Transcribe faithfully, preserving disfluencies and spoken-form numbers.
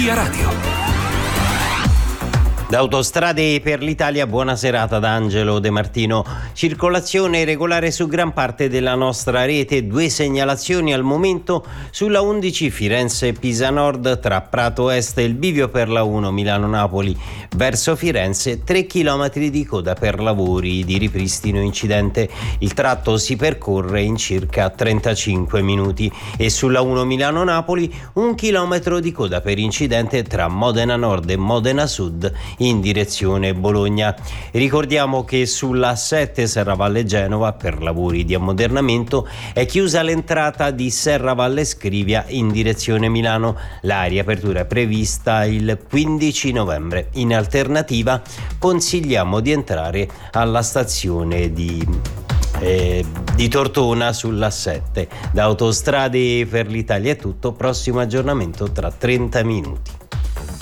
Via Radio. Da Autostrade per l'Italia, buona serata da Angelo De Martino. Circolazione regolare su gran parte della nostra rete, due segnalazioni al momento sulla undici Firenze-Pisa Nord tra Prato Est e il bivio per la uno Milano-Napoli verso Firenze, tre chilometri di coda per lavori di ripristino incidente. Il tratto si percorre in circa trentacinque minuti e sulla uno Milano-Napoli un chilometro di coda per incidente tra Modena Nord e Modena Sud in direzione Bologna. Ricordiamo che sulla A sette Serravalle Genova per lavori di ammodernamento è chiusa l'entrata di Serravalle Scrivia in direzione Milano. La riapertura è prevista il quindici novembre. In alternativa consigliamo di entrare alla stazione di Eh, di Tortona sull'A sette. Da Autostrade per l'Italia è tutto, prossimo aggiornamento tra trenta minuti.